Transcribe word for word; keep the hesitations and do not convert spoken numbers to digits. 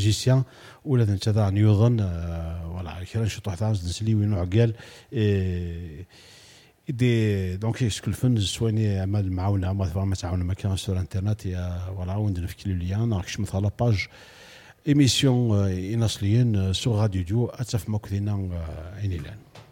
ماجيسيان ولا نتذا نيوضن ولا كرا نشطو حتى نسلي وين عقال دي دونك اسكو الفن سواني عمل معاونه ما فريمون تعاون ما كان سور انترنت يا ولا وندير في كل ليان راكش مثلا لا باج ايميسيون اناصليين سو راديو ديو اتف ماكدينا عيني لان